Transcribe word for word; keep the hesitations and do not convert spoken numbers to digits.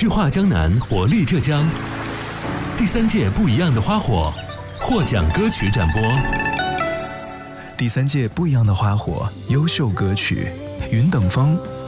去化江南，活力浙江。第三届不一样的花火获奖歌曲展播。 第三届不一样的花火优秀歌曲《云等风》